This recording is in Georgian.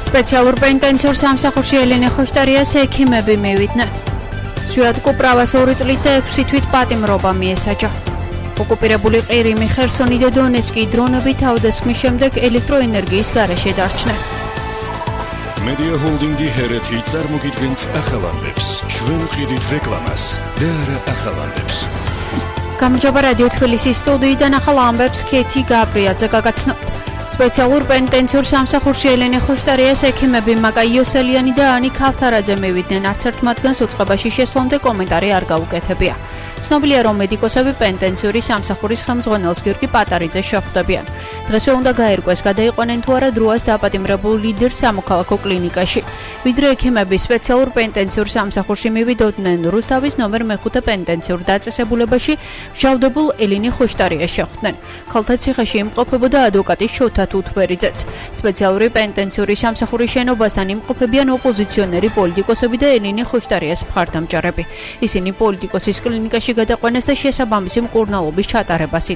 სპეციალურ პენიტენციურ სამსახურში ელენე ხოშტარიას ექიმები მივიდნენ. სვიატკო პრავას 2 წლით და 6 თვით პატიმრობა მიესაჯა. ოკუპირებული ყირიმი, ხერსონი და დონეცკი დრონებით თავდასხმის შემდეგ ელექტროენერგიის გარეშე დარჩნენ. მედია ჰოლდინგი ჰერეთი წარმოგიდგენთ ახალ ამბებს. ჩვენ ვყიდით რეკლამას და არა ახალ ამბებს. გამარჯობა რადიო თბილისის სტუდიიდან ახალ ამბებს ქეთი გაბრიაძე გაგაცნობთ. სპეციალურ პენიტენციურ სამსახურში ელენე ხოშტარიას ექიმები მაკა იოსელიანი და ანი ქავთარაძე მივიდნენ. არც ერთ მათგანს უწყებაში შესვლამდე კომენტარი არ გაუკეთებია. ცნობილია, რომ მედიკოსები პენიტენციური სამსახურის ხელმძღვანელს გიორგი პატარიძეს შეხვდებიან. დღესვე უნდა გაერკვეს, გადაიყვანენ თუ არა დროას დაპატიმრებულ ლიდერ სამოქალაქო კლინიკაში. ვიდრე ექიმები სპეციალურ პენიტენციურ სამსახურში მივიდოდნენ, რუსთავის ნომერ მე-5 პენიტენციურ დაწესებულებაში მჟავდებულ ელენე ხოშტარიას შეხვდნენ. ქალთა ციხეში იმყოფებოდა ადვოკატი შოთა თუთბერიძეც. სპეციალური პენიტენციური სამსახურის შენობასთან იმყოფებიან ოპოზიციონერი პოლიტიკოსები და ელენე ხოშტარიას მხარდამჭერები. ისინი პოლიტიკოსის კლინიკაში გადაყვანეს და შესაბამისი მკურნალობის ჩატარებას